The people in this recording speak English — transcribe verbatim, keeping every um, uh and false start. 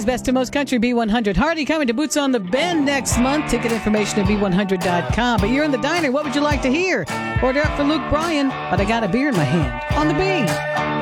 Best of Most Country B one hundred. Hardy coming to Boots on the Bend next month. Ticket information at B one hundred dot com. But you're in the diner. What would you like to hear? Order up for Luke Bryan, but I got a beer in my hand on the B.